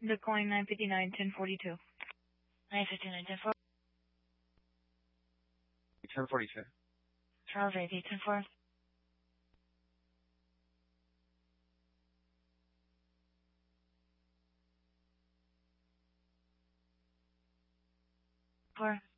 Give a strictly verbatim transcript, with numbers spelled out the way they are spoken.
Decline nine fifty-nine, ten forty-two. nine fifty-nine, ten four. ten forty-two. Charles A V, ten four. Four.